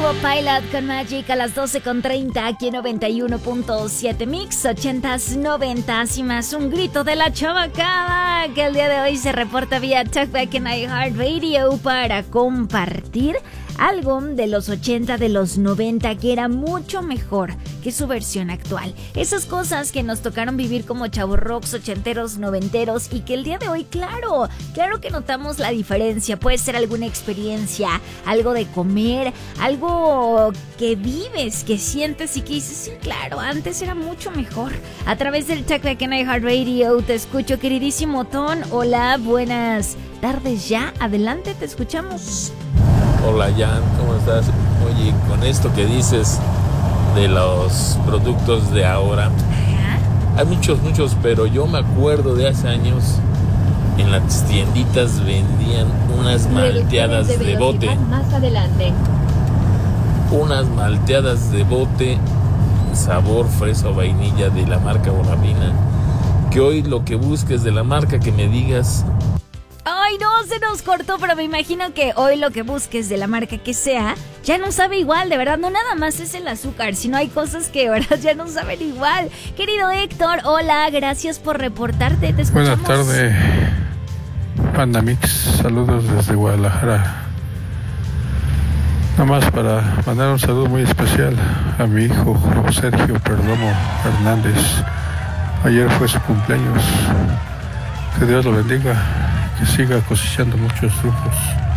Pilot con Magic a las 12:30 aquí en 91.7 Mix, 80s, 90s y más. Un grito de la chavacada que el día de hoy se reporta vía Talkback en iHeartRadio para compartir algo de los 80, de los 90 que era mucho mejor que su versión actual. Esas cosas que nos tocaron vivir como chavorrocks, ochenteros, noventeros y que el día de hoy, claro que notamos la diferencia. Puede ser alguna experiencia, algo de comer, algo que vives, que sientes y que dices, sí, claro, antes era mucho mejor. A través del Talkback en iHeartRadio te escucho, queridísimo Ton. Hola, buenas tardes ya. Adelante, te escuchamos. Hola Jan, ¿cómo estás? Oye, con esto que dices de los productos de ahora, hay muchos, pero yo me acuerdo de hace años en las tienditas vendían unas malteadas de bote. Más adelante. Unas malteadas de bote, sabor fresa o vainilla de la marca Bonavina. Que hoy lo que busques de la marca que me digas. Ay, no, se nos cortó, pero me imagino que hoy lo que busques de la marca que sea, ya no sabe igual, de verdad, no nada más es el azúcar, sino hay cosas que de verdad ya no saben igual. Querido Héctor, hola, gracias por reportarte, te escuchamos. Buenas tardes, Panda Mix, saludos desde Guadalajara. Nada más para mandar un saludo muy especial a mi hijo Sergio Perdomo Hernández. Ayer fue su cumpleaños, que Dios lo bendiga. Que siga cosechando muchos frutos.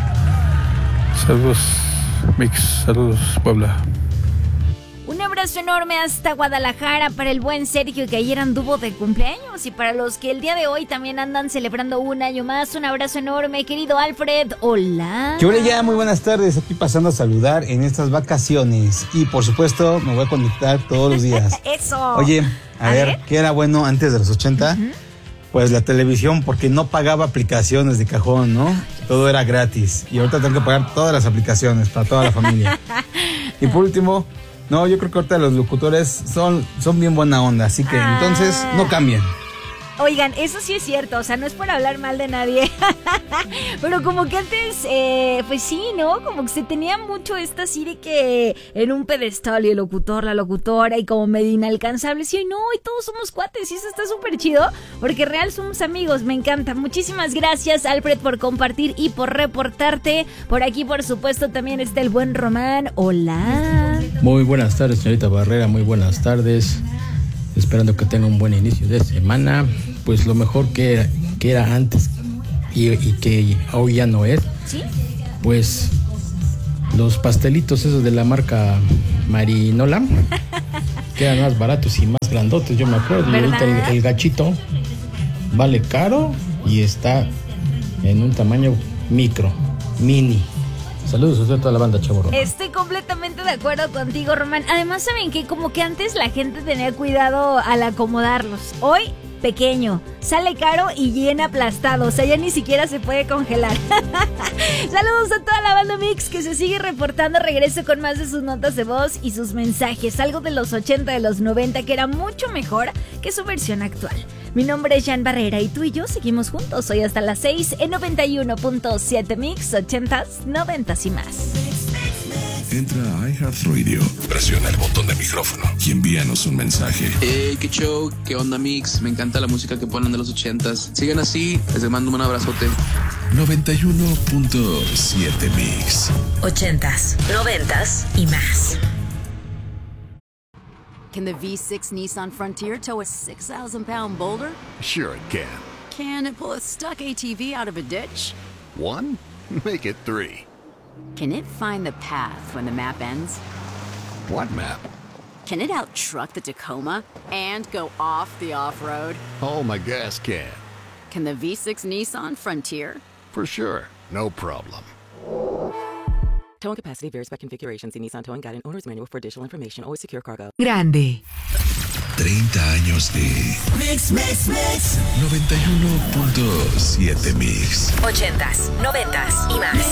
Saludos, Mix. Saludos, Puebla. Un abrazo enorme hasta Guadalajara para el buen Sergio que ayer anduvo de cumpleaños y para los que el día de hoy también andan celebrando un año más. Un abrazo enorme, querido Alfred. Hola. ¿Qué hola ya? Muy buenas tardes. Aquí pasando a saludar en estas vacaciones. Y por supuesto me voy a conectar todos los días. Eso. Oye, a ver, ¿qué era bueno antes de los 80? Pues la televisión, porque no pagaba aplicaciones de cajón, ¿no? Todo era gratis. Y ahorita tengo que pagar todas las aplicaciones para toda la familia. Y por último, no, yo creo que ahorita los locutores son bien buena onda. Así que entonces no cambien. Oigan, eso sí es cierto, o sea, no es por hablar mal de nadie, pero como que antes, pues sí, ¿no? Como que se tenía mucho esta así de que en un pedestal y el locutor, la locutora y como medio inalcanzables, y hoy no, y todos somos cuates y eso está súper chido, porque real somos amigos, me encanta. Muchísimas gracias, Alfred, por compartir y por reportarte. Por aquí, por supuesto, también está el buen Román. Hola. Muy buenas tardes, señorita Barrera, muy buenas tardes. Esperando que tenga un buen inicio de semana. Pues lo mejor que era antes y que hoy ya no es. ¿Sí? Pues los pastelitos esos de la marca Marinola, que eran más baratos y más grandotes, yo me acuerdo. Y ahorita el gachito vale caro y está en un tamaño micro, mini. Saludos a toda la banda, chavorro. Estoy completamente de acuerdo contigo, Román. Además, ¿saben qué? Como que antes la gente tenía cuidado al acomodarlos. Hoy, pequeño, sale caro y viene aplastado. O sea, ya ni siquiera se puede congelar. Saludos a toda la banda Mix que se sigue reportando. Regreso con más de sus notas de voz y sus mensajes. Algo de los 80, de los 90 que era mucho mejor que su versión actual. Mi nombre es Jan Barrera y tú y yo seguimos juntos hoy hasta las 6 en 91.7 Mix, 80s, 90s y más. Entra a iHeartRadio, presiona el botón de micrófono y envíanos un mensaje. Hey, qué show, qué onda Mix, me encanta la música que ponen de los 80s. Sigan así, les mando un abrazote. 91.7 Mix. 80s, 90s y más. Can the V6 Nissan Frontier tow a 6,000-pound boulder? Sure it can. Can it pull a stuck ATV out of a ditch? 1? Make it 3. Can it find the path when the map ends? What map? Can it out-truck the Tacoma and go off the off-road? Oh, my gas can. Can the V6 Nissan Frontier? For sure. No problem. Towing capacity varies by configuration. See Nissan Towing Guide and Owner's Manual for additional information. Always secure cargo. Grande. 30 años de Mix, Mix, Mix. 91.7 Mix. 80s, 90s y más.